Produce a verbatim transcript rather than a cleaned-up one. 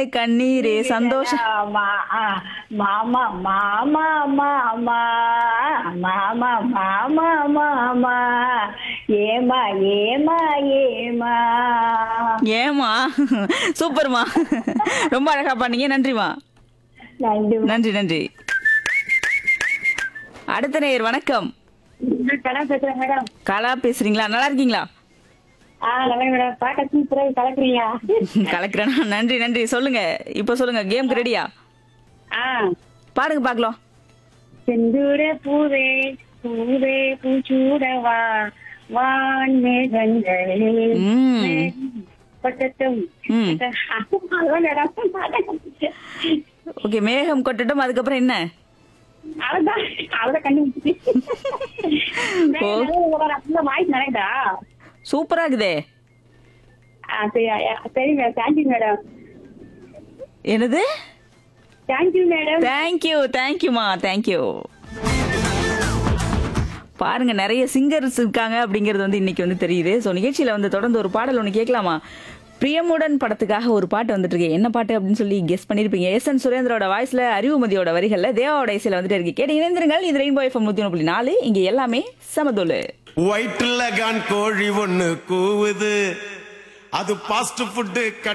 கண்ணீரே சந்தோஷம். ஆமா, ஆ, மாமா மாமா மாமா மாமா மாமா மாமா ஏமா ஏமா ஏமா. ஏமா சூப்பர்மா, ரொம்ப அழகா பண்ணீங்க. நன்றிமா. நன்றி. நன்றி நன்றி. அடுத்த நேயர் வணக்கம். கலா பேசுறேன் மேடம். கலா பேசுறீங்களா? நல்லா இருக்கீங்களா? ஆ நல்லா மேடம். பாக்க சூப்பரா கலக்குறீங்க. கலக்குறேனா? நன்றி நன்றி. சொல்லுங்க, இப்போ சொல்லுங்க, கேம்க்கு ரெடியா? ஆ, பாடுங்க பார்க்கலாம். செந்தூர பூவே பூவே பூச்சூடவா வான் மேகங்களே ம். பட்டட்டும். ம். அதான் மேடம். ஓகே, மேகம் கொட்டட்டும். அதுக்கப்புறம் என்ன? அவ்வளவுதான் அவ்வளவுதான் கண்டுபிடிச்சு. ஓ. வாய்ஸ் நினைடா. சூப்பரா இருக்குதே. சரி மேடம். Thank you madam. என்னது? Thank you madam. தேங்க்யூ தேங்க்யூமா, தேங்க்யூ. பாருங்க, நிறைய சிங்கர்ஸ் இருக்காங்க அப்படிங்கிறது வந்து இன்னைக்கு வந்து தெரியுது. ஸோ நிகழ்ச்சியில வந்து தொடர்ந்து ஒரு பாடல் ஒன்று கேட்கலாமா? பிரியமுடன் படத்துக்காக ஒரு பாட்டு வந்துட்டு இருக்கு. என்ன பாட்டு அப்படின்னு சொல்லி கெஸ் பண்ணிருப்பீங்க. எஸ் என் சுரேந்திரோட வாய்ஸ்ல, அறிவுமதியோட வரிகள்ல, தேவாவோட இசையில வந்துட்டு இருக்கு. கேட்டு இணைந்திருங்கள். இது ரெயின்போ எஃப்எம் நூத்தி ஒன்று புள்ளி நாலு. இங்க எல்லாமே சமதோலு. ஒயிட்ல கான் கோழி ஒண்ணு கூவுது, அது பாஸ்ட் ஃபுட்டு